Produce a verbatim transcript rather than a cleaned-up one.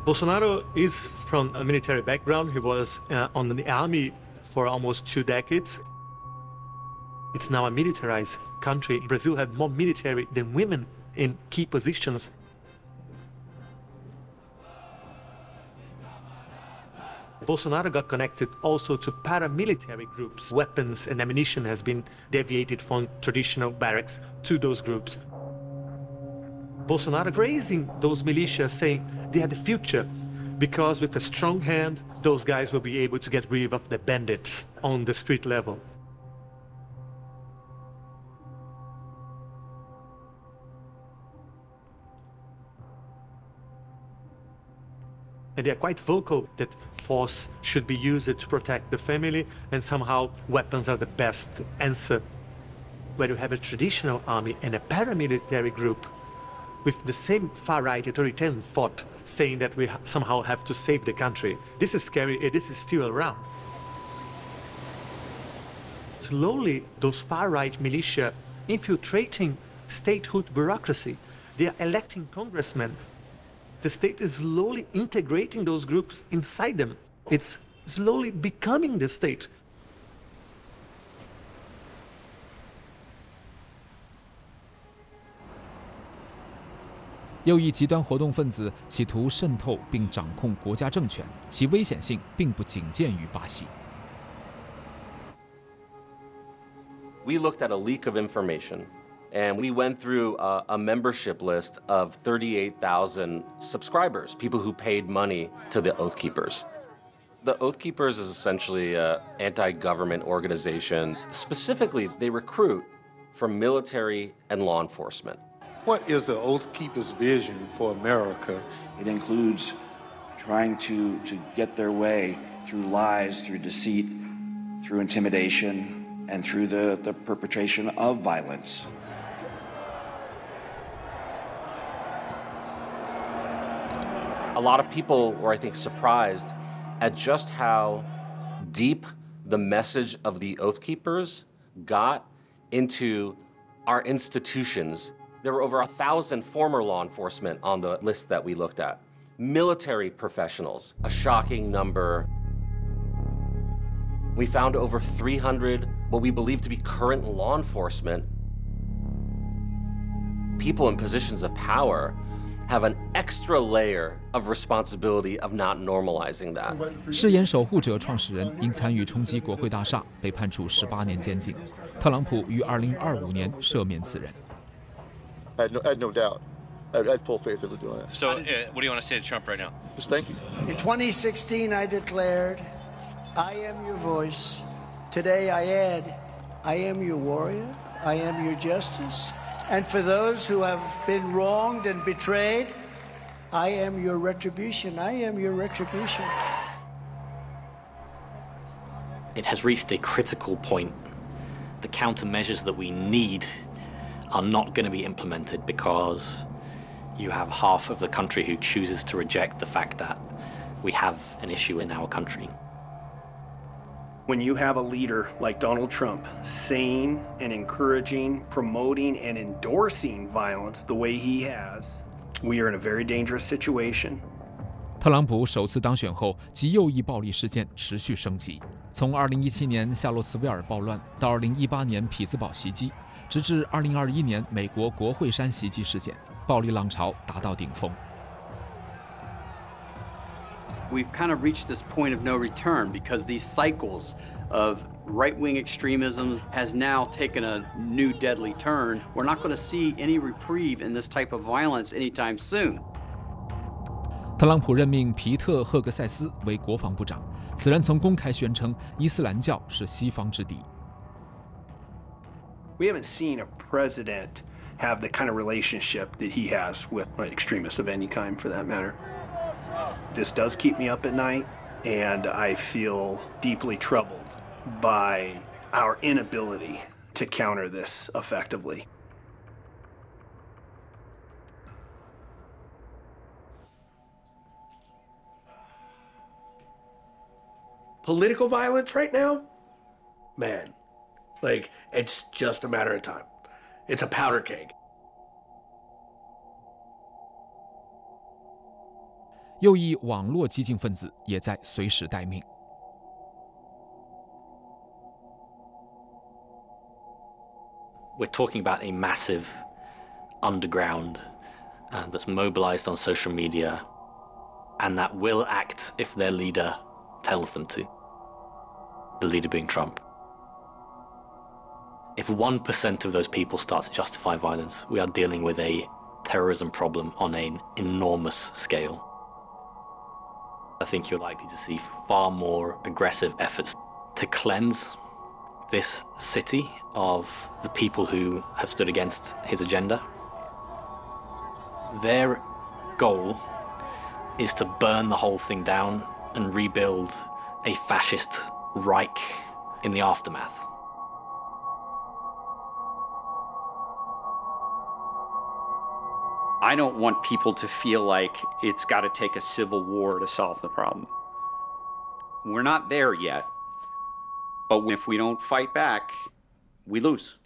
Bolsonaro is from a military background. He was uh, on the army for almost two decades. It's now a militarized country. Brazil had more military than women in key positions. Bolsonaro got connected also to paramilitary groups. Weapons and ammunition has been deviated from traditional barracks to those groups. Bolsonaro praising those militias, saying they are the future, because with a strong hand, those guys will be able to get rid of the bandits on the street level. And they are quite vocal that force should be used to protect the family, and somehow weapons are the best answer. Where you have a traditional army and a paramilitary group with the same far-right authoritarian thought, saying that we somehow have to save the country. This is scary, and this is still around. Slowly, those far-right militia infiltrating statehood bureaucracy. They are electing congressmen. The state is slowly integrating those groups inside them. It's slowly becoming the state. 右翼极端活动分子企图渗透并掌控国家政权，其危险性并不仅见于巴西。 We looked at a leak of information, and we went through a, a membership list of thirty-eight thousand subscribers, people who paid money to the Oath Keepers. The Oath Keepers is essentially an anti-government organization. Specifically, they recruit from military and law enforcement. What is the Oath Keepers' vision for America? It includes trying to, to get their way through lies, through deceit, through intimidation, and through the, the perpetration of violence. A lot of people were, I think, surprised at just how deep the message of the Oath Keepers got into our institutions. There were over a thousand former law enforcement on the list that we looked at. Military professionals, a shocking number. We found over three hundred what we believe to be current law enforcement. People in positions of power have an extra layer of responsibility of not normalizing that. 誓言守护者创始人因参与冲击国会大厦被判处十八年监禁。特朗普于二零二五年赦免此人。 I had no, I had no doubt. I had full faith in doing it. So, uh, what do you want to say to Trump right now? Just thank you. In twenty sixteen, I declared, I am your voice. Today, I add, I am your warrior. I am your justice. And for those who have been wronged and betrayed, I am your retribution. I am your retribution. It has reached a critical point. The countermeasures that we need are not going to be implemented because you have half of the country who chooses to reject the fact that we have an issue in our country. When you have a leader like Donald Trump saying and encouraging, promoting and endorsing violence the way he has, we are in a very dangerous situation. 特朗普首次当选后，极右翼暴力事件持续升级。从二零一七年夏洛茨维尔暴乱到二零一八年匹兹堡袭击，直至二零二一年美国国会山袭击事件，暴力浪潮达到顶峰。 We've kind of reached this point of no return because these cycles of right-wing extremism has now taken a new deadly turn. We're not going to see any reprieve in this type of violence anytime soon. 特朗普任命皮特·赫格塞斯为国防部长，此人曾公开宣称伊斯兰教是西方之敌。 We haven't seen a president have the kind of relationship that he has with extremists of any kind, for that matter. This does keep me up at night, and I feel deeply troubled by our inability to counter this effectively. Political violence right now? Man, like, it's just a matter of time. It's a powder keg. 右翼网络激进分子也在随时待命。 We're talking about a massive underground uh, that's mobilized on social media and that will act if their leader tells them to. The leader being Trump. If one percent of those people start to justify violence, we are dealing with a terrorism problem on an enormous scale. I think you're likely to see far more aggressive efforts to cleanse this city of the people who have stood against his agenda. Their goal is to burn the whole thing down and rebuild a fascist Reich in the aftermath. I don't want people to feel like it's got to take a civil war to solve the problem. We're not there yet, but if we don't fight back, we lose.